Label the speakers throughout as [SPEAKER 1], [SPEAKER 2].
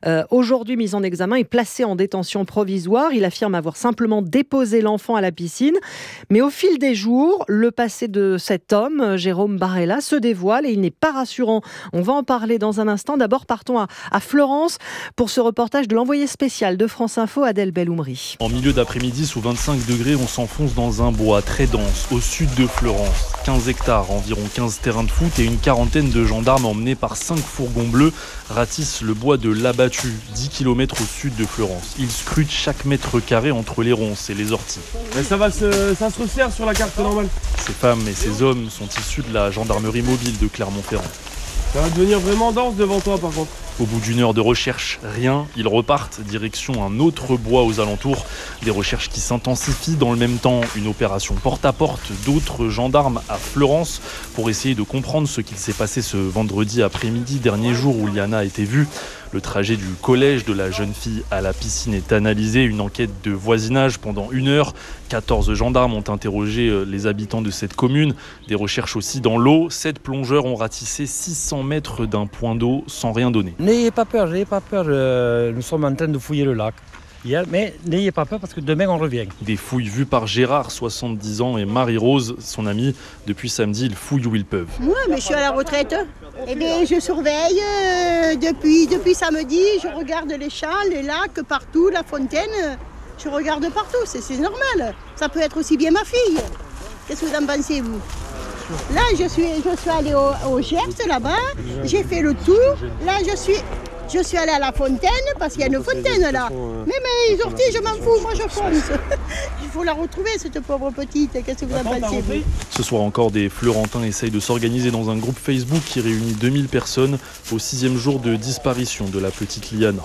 [SPEAKER 1] aujourd'hui mis en examen et placé en détention provisoire. Il affirme avoir simplement déposé l'enfant à la piscine. Mais au fil des jours, le passé de cet homme, Jérôme Barella, se dévoile et il n'est pas rassurant. On va en parler dans un instant. D'abord, partons à Florence pour ce reportage de l'envoyé spécial de France Info, Adèle Belloumri.
[SPEAKER 2] En milieu d'après-midi, sous 25 degrés, on s'enfonce dans un bois très dense, au sud de Florence. 15 hectares, environ 15 terrains de foot et une quarantaine de gendarmes emmenés par 5 fourgons bleus ratissent le bois de l'Abattu, 10 km au sud de Florence. Ils scrutent chaque mètre carré entre les ronces et les orties.
[SPEAKER 3] Mais ça se resserre sur la carte normale.
[SPEAKER 2] Ces femmes et ces hommes sont issus de la gendarmerie mobile de Clermont-Ferrand.
[SPEAKER 3] Ça va devenir vraiment dense devant toi par contre.
[SPEAKER 2] Au bout d'une heure de recherche, rien, ils repartent direction un autre bois aux alentours. Des recherches qui s'intensifient dans le même temps. Une opération porte-à-porte d'autres gendarmes à Florence pour essayer de comprendre ce qu'il s'est passé ce vendredi après-midi, dernier jour où Liana a été vue. Le trajet du collège de la jeune fille à la piscine est analysé. Une enquête de voisinage pendant 1 heure. 14 gendarmes ont interrogé les habitants de cette commune. Des recherches aussi dans l'eau. 7 plongeurs ont ratissé 600 mètres d'un point d'eau sans rien donner.
[SPEAKER 4] N'ayez pas peur. Nous sommes en train de fouiller le lac. Mais n'ayez pas peur parce que demain on revient.
[SPEAKER 2] Des fouilles vues par Gérard, 70 ans, et Marie-Rose, son amie. Depuis samedi, ils fouillent où ils peuvent.
[SPEAKER 5] Moi, mais je suis à la retraite. Eh bien, je surveille depuis samedi. Je regarde les champs, les lacs, partout, la fontaine. Je regarde partout, c'est normal. Ça peut être aussi bien ma fille. Qu'est-ce que vous en pensez, vous ? Là, je suis allée au Gers, là-bas. J'ai fait le tour. Là, je suis allée à la fontaine, parce qu'il y a une fontaine là. Mais les orties, je m'en fous, moi je fonce. Il faut la retrouver, cette pauvre petite. Qu'est-ce que vous en pensez, vous ?
[SPEAKER 2] Ce soir encore, des Florentins essayent de s'organiser dans un groupe Facebook qui réunit 2000 personnes au 6e jour de disparition de la petite Liana.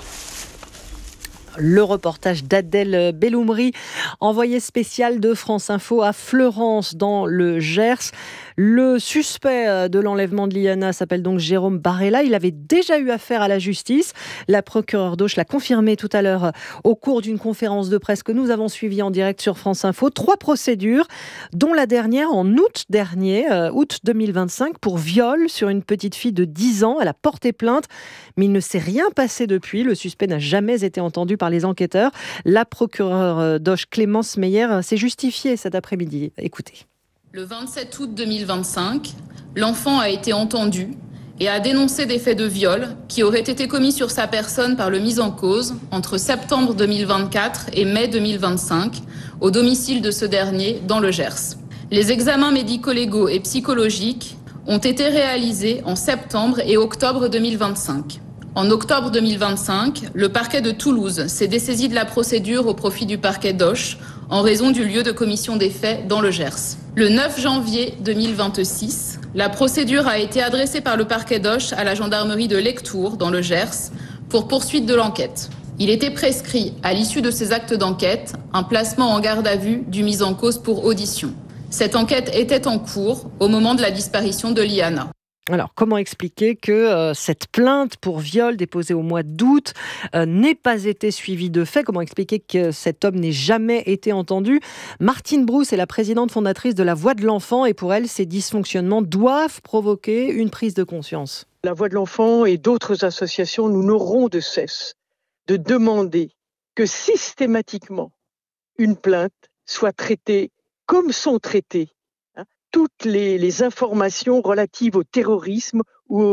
[SPEAKER 1] Le reportage d'Adèle Belloumri, envoyé spécial de France Info à Fleurance dans le Gers. Le suspect de l'enlèvement de Liana s'appelle donc Jérôme Barella. Il avait déjà eu affaire à la justice. La procureure d'Auch l'a confirmé tout à l'heure au cours d'une conférence de presse que nous avons suivie en direct sur France Info. 3 procédures, dont la dernière en août dernier, août 2025, pour viol sur une petite fille de 10 ans. Elle a porté plainte, mais il ne s'est rien passé depuis. Le suspect n'a jamais été entendu par les enquêteurs. La procureure d'Auch, Clémence Meyer, s'est justifiée cet après-midi. Écoutez.
[SPEAKER 6] Le 27 août 2025, l'enfant a été entendu et a dénoncé des faits de viol qui auraient été commis sur sa personne par le mis en cause entre septembre 2024 et mai 2025 au domicile de ce dernier dans le Gers. Les examens médico-légaux et psychologiques ont été réalisés en septembre et octobre 2025. En octobre 2025, le parquet de Toulouse s'est dessaisi de la procédure au profit du parquet d'Auch en raison du lieu de commission des faits dans le Gers. Le 9 janvier 2026, la procédure a été adressée par le parquet d'Auch à la gendarmerie de Lectoure dans le Gers pour poursuite de l'enquête. Il était prescrit, à l'issue de ces actes d'enquête, un placement en garde à vue du mis en cause pour audition. Cette enquête était en cours au moment de la disparition de Liana.
[SPEAKER 1] Alors, comment expliquer que cette plainte pour viol déposée au mois d'août n'ait pas été suivie de fait ? Comment expliquer que cet homme n'ait jamais été entendu ? Martine Brousse est la présidente fondatrice de la Voix de l'Enfant et pour elle, ces dysfonctionnements doivent provoquer une prise de conscience.
[SPEAKER 7] La Voix de l'Enfant et d'autres associations, nous n'aurons de cesse de demander que systématiquement une plainte soit traitée comme sont traitées toutes les informations relatives au terrorisme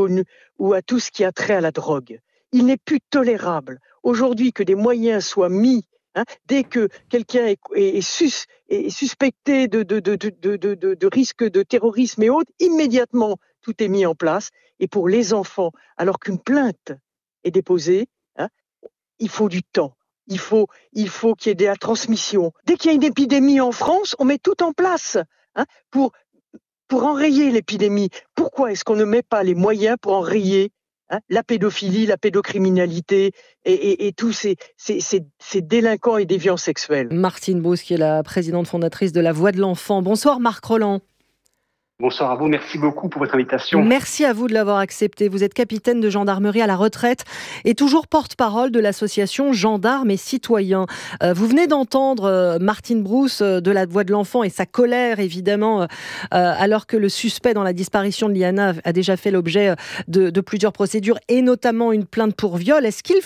[SPEAKER 7] ou à tout ce qui a trait à la drogue. Il n'est plus tolérable aujourd'hui que des moyens soient mis dès que quelqu'un est suspecté de risque de terrorisme et autres, immédiatement tout est mis en place. Et pour les enfants, alors qu'une plainte est déposée, il faut du temps. Il faut qu'il y ait de la transmission. Dès qu'il y a une épidémie en France, on met tout en place pour enrayer l'épidémie. Pourquoi est-ce qu'on ne met pas les moyens pour enrayer la pédophilie, la pédocriminalité et tous ces délinquants et déviants sexuels ?
[SPEAKER 1] Martine Brousse, qui est la présidente fondatrice de la Voix de l'Enfant. Bonsoir Marc Rolland.
[SPEAKER 8] Bonsoir à vous, merci beaucoup pour votre invitation.
[SPEAKER 1] Merci à vous de l'avoir accepté. Vous êtes capitaine de gendarmerie à la retraite et toujours porte-parole de l'association Gendarmes et Citoyens. Vous venez d'entendre Martine Brousse de la Voix de l'Enfant et sa colère évidemment alors que le suspect dans la disparition de Liana a déjà fait l'objet de plusieurs procédures et notamment une plainte pour viol. Est-ce qu'il